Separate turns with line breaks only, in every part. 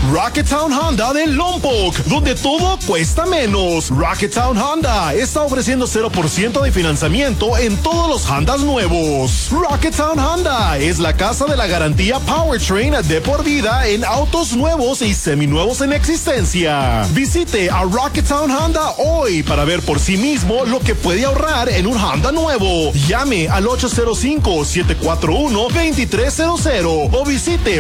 Rocketown Honda de Lompoc, donde todo cuesta menos. Rocketown Honda está ofreciendo 0% de financiamiento en todos los Hondas nuevos. Rocketown Honda es la casa de la garantía Powertrain de por vida en autos nuevos y seminuevos en existencia. Visite a Rocketown Honda hoy para ver por sí mismo lo que puede ahorrar en un Honda nuevo. Llame al 805-741-2300 o visite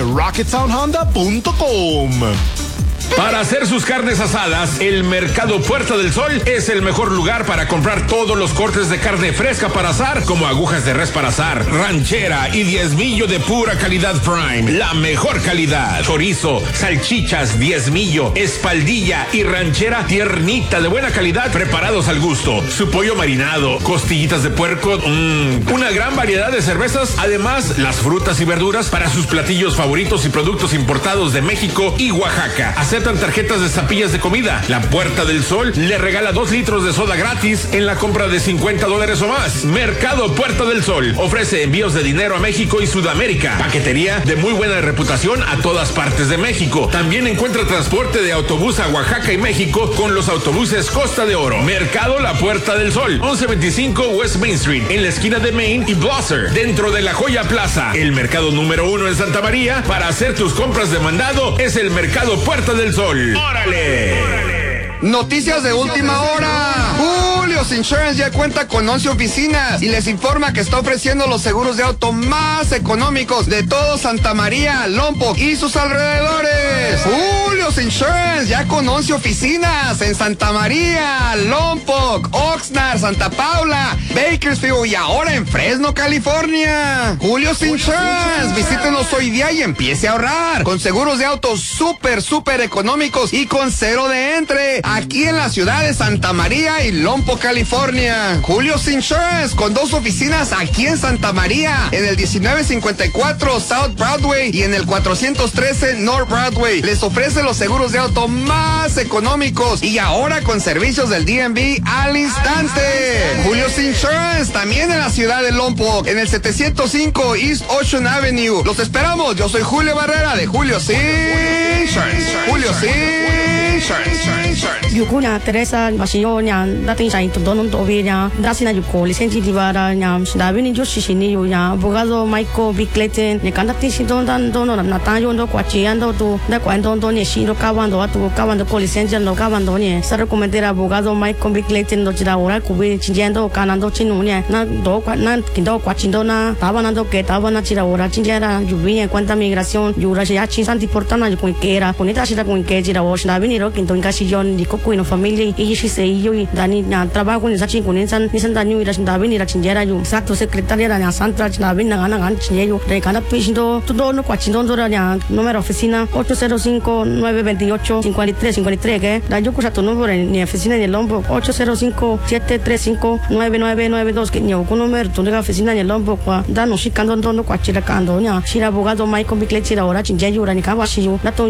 rocketownhonda.com.
Para hacer sus carnes asadas, el Mercado Puerta del Sol es el mejor lugar para comprar todos los cortes de carne fresca para asar, como agujas de res para asar, ranchera y diezmillo de pura calidad Prime, la mejor calidad. Chorizo, salchichas, diezmillo, espaldilla y ranchera tiernita de buena calidad, preparados al gusto. Su pollo marinado, costillitas de puerco, una gran variedad de cervezas, además las frutas y verduras para sus platillos favoritos y productos importados de México y Oaxaca. Aceptan tarjetas de zapillas de comida. La Puerta del Sol le regala 2 litros de soda gratis en la compra de $50 o más. Mercado Puerta del Sol ofrece envíos de dinero a México y Sudamérica. Paquetería de muy buena reputación a todas partes de México. También encuentra transporte de autobús a Oaxaca y México con los autobuses Costa de Oro. Mercado La Puerta del Sol, 1125 West Main Street, en la esquina de Main y Blosser, dentro de la Joya Plaza. El mercado número 1 en Santa María. Para hacer tus compras de mandado es el Mercado Puerta del Sol. ¡Órale!
Noticias de última hora. Julius Insurance ya cuenta con 11 oficinas y les informa que está ofreciendo los seguros de auto más económicos de todo Santa María, Lompoc y sus alrededores. Julius Insurance ya con 11 oficinas en Santa María, Lompoc, Oxnard, Santa Paula, Bakersfield y ahora en Fresno, California. Julius Insurance, visítenos hoy día y empiece a ahorrar con seguros de autos súper económicos y con cero de entre aquí en la ciudad de Santa María y Lompoc, California. Julius Insurance con 2 oficinas aquí en Santa María, en el 1954 South Broadway y en el 413 North Broadway. Les ofrece los seguros de auto más económicos y ahora con servicios del DMV al instante. Julius Insurance también en la ciudad de Lompoc, en el 705 East Ocean Avenue. Los esperamos. Yo soy Julio Barrera de Julius Insurance. Julius Insurance.
Yukunya Teresa Basionya, dating sa ito doon tobinya, dasina yuko lisensi divara nya, dabi ni Joshini yunya, abogado Michael Bickleten, ni kanati si don na tayo ndo kwachiando tu, da kwando ndo ni shiro kawando ko lisensi ndo kawando ni, sa recomendera abogado Michael Bickleten ndo jira ora kubi chinjendo kanando chinunya, na kindo kwachindo na, tabana jira ora chinjera yubinya cuenta migración, yura ya chinsanti portana yukuikera, kunita shira kuike jira ora, dabi ni ro kinto inkasillon di kuino familia y si se yo y dani na trabajo ni sachi kunin san daño ira dabi ni ra chinjera yo exacto secretaria ra Sandra dabi na gan chinjeyo de kana pishindo todo no kwachindo ra número oficina 805-928-5353 que da yo kusa tu número ni oficina de Lompoc 805-735-9992 que ni con número tu de oficina de Lompoc da no shikando no kwachira kando nya shira abogado Michael Bickley chira ora chinjeyo ra ni kawashi yo